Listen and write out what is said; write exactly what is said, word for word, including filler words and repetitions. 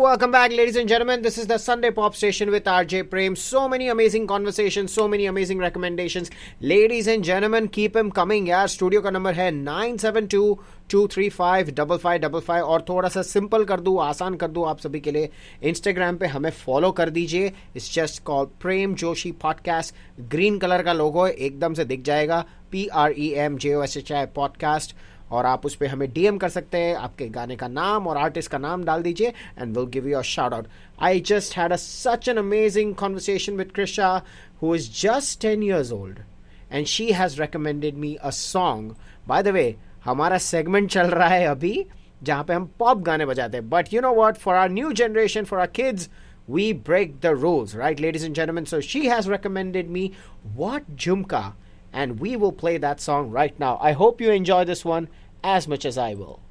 welcome back, ladies and gentlemen. This is the Sunday Pop Station with R J Prem. So many amazing conversations, so many amazing recommendations. Ladies and gentlemen, keep them coming. यार studio का number है nine seven to to three five double five double five और थोड़ा सा simple कर दूँ, आसान कर दूँ आप सभी के लिए. इंस्टाग्राम पे हमें फॉलो कर दीजिए. It's just called Prem Joshi podcast. Green colour का लोगो है, एकदम से दिख जाएगा. P R E M J O S H I podcast. और आप उस पर हमें डीएम कर सकते हैं. आपके गाने का नाम और आर्टिस्ट का नाम डाल दीजिए and will give you a shout out. I just had a such an amazing conversation with Krisha who is just ten years old and she has recommended me a song. By the way, हमारा segment चल रहा है अभी जहाँ पे हम pop गाने बजाते हैं. But you know what, for our new generation, for our kids, we break the rules, right, ladies and gentlemen? So she has recommended me What Jhumka, and we will play that song right now. I hope you enjoy this one as much as I will.